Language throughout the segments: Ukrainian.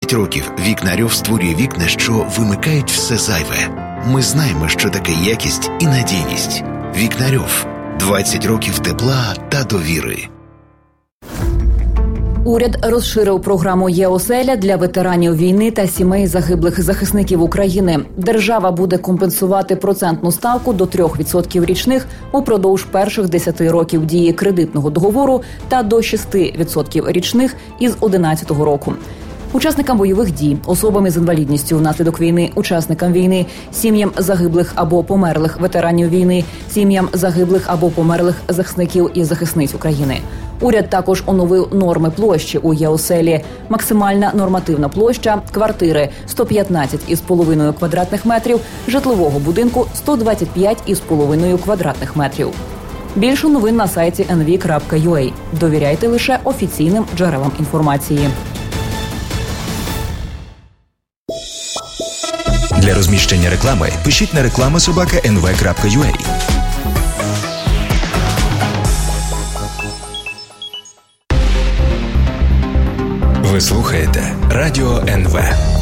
20 років Вікнарьов створює вікна, що вимикають все зайве. Ми знаємо, що таке якість і надійність. Вікнарьов. 20 років тепла та довіри. Уряд розширив програму «Є-оселя» для ветеранів війни та сімей загиблих захисників України. Держава буде компенсувати процентну ставку до 3% річних упродовж перших 10 років дії кредитного договору та до 6% річних із 2011 року. Учасникам бойових дій, особам з інвалідністю внаслідок війни, учасникам війни, сім'ям загиблих або померлих ветеранів війни, сім'ям загиблих або померлих захисників і захисниць України. Уряд також оновив норми площі у Є-оселі. Максимальна нормативна площа квартири – 115,5 квадратних метрів, житлового будинку – 125,5 квадратних метрів. Більше новин на сайті nv.ua. Довіряйте лише офіційним джерелам інформації. Для розміщення реклами пишіть на reklama@nv.ua. Ви слухаєте Радіо НВ.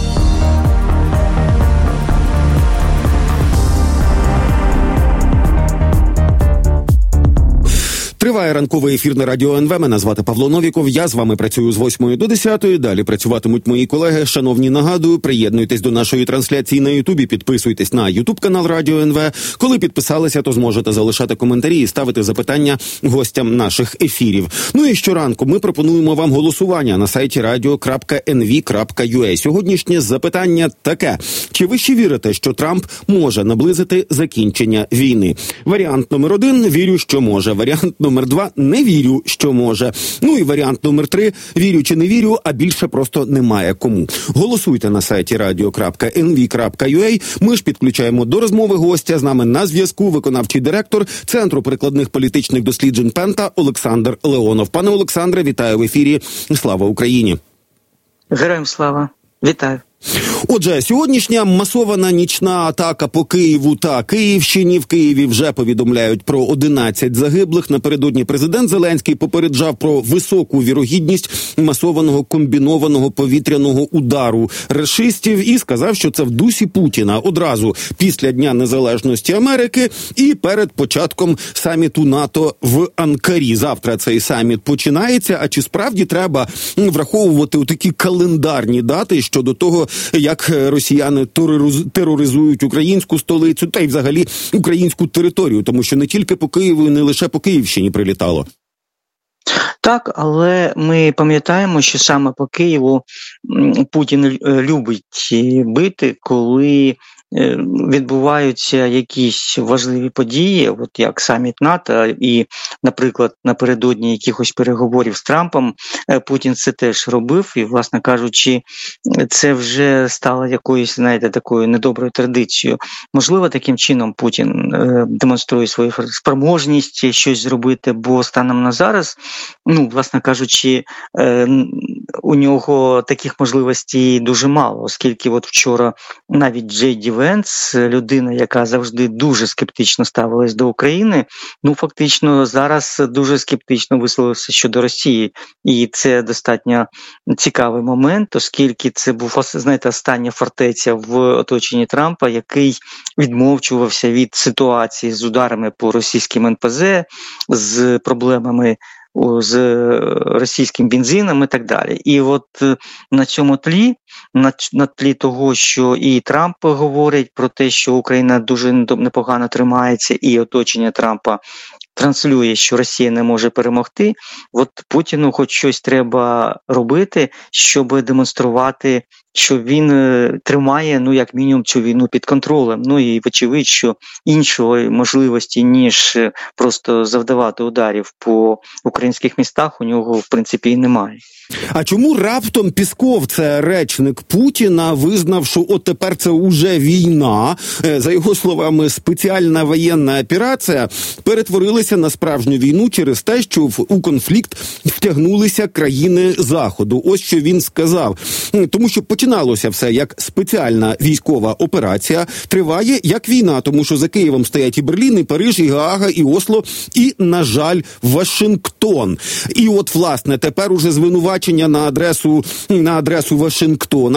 Триває ранковий ефір на Радіо НВ. Мене звати Павло Новіков. Я з вами працюю з 8 до 10. Далі працюватимуть мої колеги. Шановні, нагадую, приєднуйтесь до нашої трансляції на Ютубі, підписуйтесь на Ютуб-канал Радіо НВ. Коли підписалися, то зможете залишати коментарі і ставити запитання гостям наших ефірів. Ну і щоранку ми пропонуємо вам голосування на сайті radio.nv.ua. Сьогоднішнє запитання таке. Чи ви ще вірите, що Трамп може наблизити закінчення війни? Варіант номер 1 – вірю, що може. Варіант номер 2 – не вірю, що може. Ну і варіант номер 3 – вірю чи не вірю, а більше просто немає кому. Голосуйте на сайті radio.nv.ua. Ми ж підключаємо до розмови гостя. З нами на зв'язку виконавчий директор Центру прикладних політичних досліджень Пента Олександр Леонов. Пане Олександре, вітаю в ефірі. Слава Україні! Героям слава! Вітаю! Отже, сьогоднішня масована нічна атака по Києву та Київщині. В Києві вже повідомляють про 11 загиблих. Напередодні президент Зеленський попереджав про високу вірогідність масованого комбінованого повітряного удару рашистів і сказав, що це в дусі Путіна одразу після Дня Незалежності Америки і перед початком саміту НАТО в Анкарі. Завтра цей саміт починається. А чи справді треба враховувати такі календарні дати щодо того, як росіяни тероризують українську столицю та й взагалі українську територію, тому що не тільки по Києву і не лише по Київщині прилітало. Так, але ми пам'ятаємо, що саме по Києву Путін любить бити, коли відбуваються якісь важливі події, от як саміт НАТО, і, наприклад, напередодні якихось переговорів з Трампом Путін це теж робив, і, власне кажучи, це вже стало якоюсь, знаєте, такою недоброю традицією. Можливо, таким чином Путін демонструє свою спроможність щось зробити, бо станом на зараз, власне кажучи, у нього таких можливостей дуже мало, оскільки от вчора навіть Джей Ді Венс, людина, яка завжди дуже скептично ставилась до України, фактично зараз дуже скептично висловився щодо Росії. І це достатньо цікавий момент, оскільки це був, знаєте, остання фортеця в оточенні Трампа, який відмовчувався від ситуації з ударами по російським НПЗ, з проблемами з російським бензином і так далі. І от на цьому тлі, на тлі того, що і Трамп говорить про те, що Україна дуже непогано тримається, і оточення Трампа транслює, що Росія не може перемогти, от Путіну хоч щось треба робити, щоб демонструвати, що він тримає, як мінімум, цю війну під контролем. І вочевидь, що іншої можливості, ніж просто завдавати ударів по українських містах, у нього, в принципі, і немає. А чому раптом Пісков, це речник Путіна, визнав, що от тепер це уже війна? За його словами, спеціальна воєнна операція перетворилася на справжню війну через те, що у конфлікт втягнулися країни Заходу. Ось що він сказав. Тому що починалося все як спеціальна військова операція, триває як війна, тому що за Києвом стоять і Берлін, і Париж, і Гаага, і Осло, і, на жаль, Вашингтон. І от, власне, тепер уже звинувачення на адресу Вашингтона